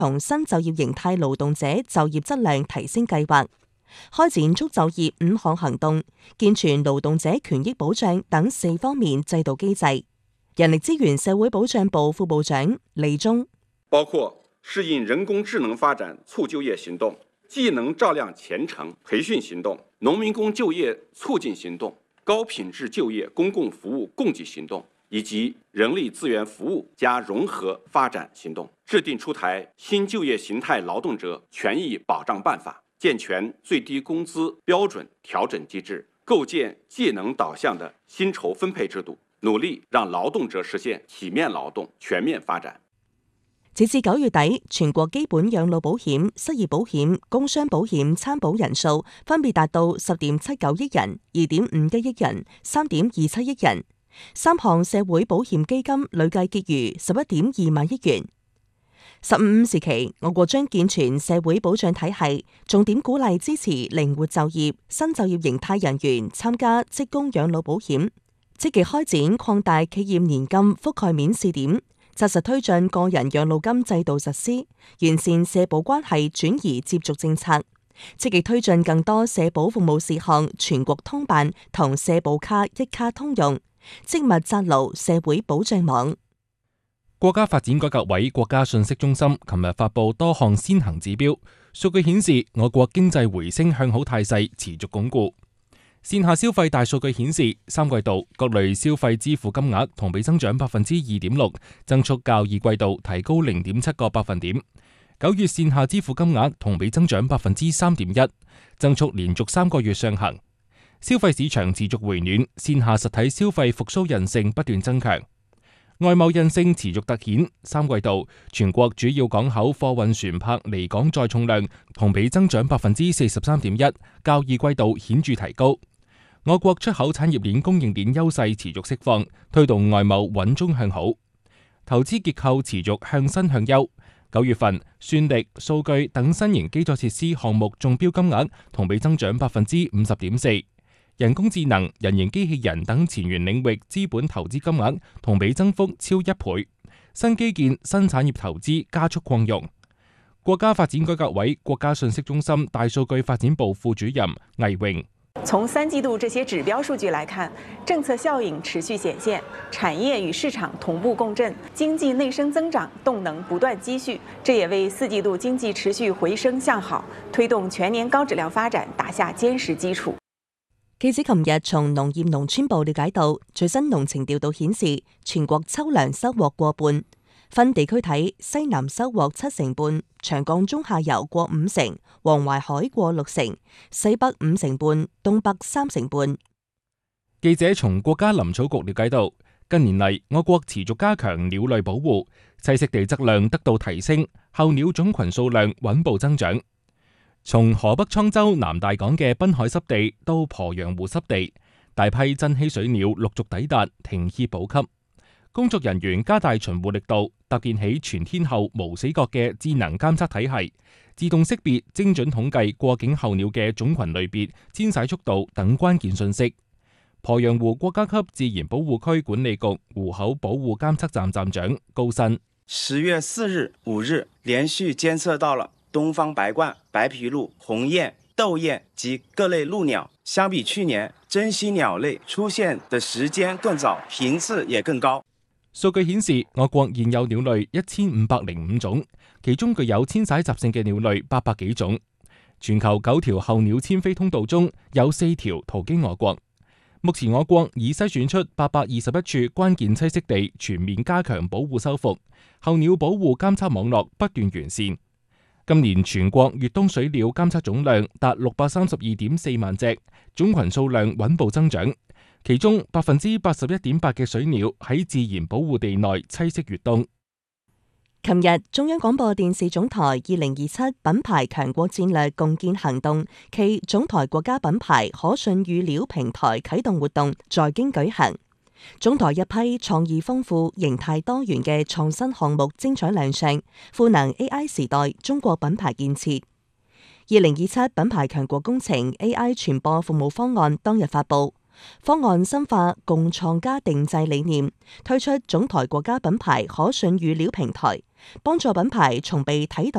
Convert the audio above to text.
同新就業形態勞動者就業質量提升計劃，開展促就業5項行動，健全勞動者權益保障等4方面制度機制。人力資源社會保障部副部長李忠， 包括適應人工智能發展促就業行動、技能照亮前程培訓行動、農民工就業促進行動、高品質就業公共服務供給行動以及人力資源服務加融合發展行動，制定出台新就業形態勞動者權益保障辦法，健全最低工資標準調整機制，構建技能導向的薪酬分配制度，努力讓勞動者實現體面勞動全面發展。 截至9月底，全國基本養老保險、失業保險、工傷保險參保人數分別達到10.79億人、2.51億人、3.27億人。3項社會保險基金累計結餘11.2萬億元。15時期，我國將健全社會保障體系，重點鼓勵支持靈活就業、新就業形態人員參加職工養老保險，積極開展擴大企業年金覆蓋面試點，紮實推進個人養老金制度實施，完善社保關係轉移接續政策，積極推進更多社保服務事項全國通辦同社保卡一卡通用，積密紮牢社會保障網。 國家發展改革委國家信息中心琴日發布多項先行指標，數據顯示我國經濟回升向好態勢持續鞏固。線下消費大數據顯示，3季度各類消費支付金額同比增長2.6%，增速較2季度提高0.7個百分點。9月線下支付金額同比增長3.1%，增速連續3個月上行。消費市場持續回暖，線下實體消費復甦韌性不斷增強。外貿韌性持續凸顯，3季度全國主要港口貨運船舶離港載重量同比增長43.1%，較2季度顯著提高。我國出口產業鏈供應鏈優勢持續釋放，推動外貿穩中向好。投資結構持續向新向優。9月份，算力、數據等新型基礎設施項目中標金額同比增長50.4%。人工智能、人形機器人等前沿領域資本投資金額同比增幅超1倍，新基建、新產業投資加速擴容。國家發展改革委國家信息中心大數據發展部副主任魏榮， 從3季度這些指標數據來看，政策效應持續顯現，產業與市場同步共振，經濟內生增長動能不斷積蓄，這也為4季度經濟持續回升向好，推動全年高質量發展打下堅實基礎。 記者琴日從農業農村部了解到，最新農情調度顯示，全國秋糧收穫過半，分地區睇，西南收穫7成半，長江中下游過5成，黃淮海過6成，西北5成半，東北3成半。 記者從國家林草局了解到，近年嚟我國持續加強鳥類保護，棲息地質量得到提升，候鳥種群數量穩步增長。從河北滄州南大港嘅濱海濕地到鄱陽湖濕地，大批珍稀水鳥陸續抵達，停歇補給。工作人員加大巡護力度，搭建起全天候無死角嘅智能監測體系，自動識別、精準統計過境候鳥嘅種群類別、遷徙速度等關鍵信息。鄱陽湖國家級自然保護區管理局湖口保護監測站站長高新 ，10月4日、5日連續監測到了東方白鸛、白皮鷺、鴻雁、竇雁及各類鷺鳥，相比去年，珍稀鳥類出現的時間更早，頻次也更高。 數據顯示，我國現有鳥類1505種，其中具有遷徙習性嘅鳥類800幾種。全球9條候鳥遷飛通道中有4條途經我國。目前我國已篩選出821處關鍵棲息地，全面加強保護修復，候鳥保護監測網絡不斷完善。今年全國越冬水鳥監測總量達632.4萬隻，種群數量穩步增長。其中81.8%嘅水鳥喺自然保護地內棲息越冬。 琴日，中央廣播電視總台2027品牌強國戰略共建行動暨總台國家品牌可信語料平台啟動活動在京舉行。總台一批創意豐富、形態多元嘅創新項目精彩亮相，賦能 AI 時代中國品牌建設。2027品牌強國工程 AI 傳播服務方案當日發布，方案深化共創加定制理念，推出總台國家品牌可信語料平台，幫助品牌從被睇到